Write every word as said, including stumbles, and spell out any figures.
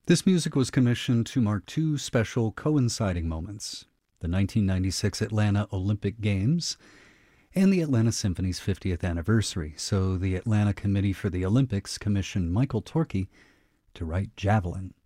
This music was commissioned to mark two special coinciding moments: the nineteen ninety-six Atlanta Olympic Games and the Atlanta Symphony's fiftieth anniversary. So the Atlanta Committee for the Olympics commissioned Michael Torke to write Javelin.